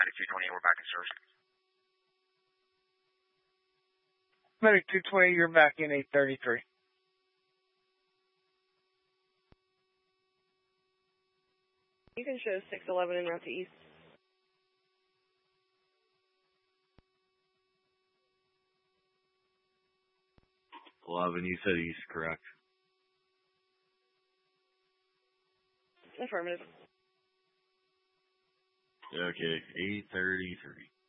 220, we're back in service. Medic 220, you're back in 833. You can show 611 en route to east. 11, you said east, correct? Affirmative. Okay, 833.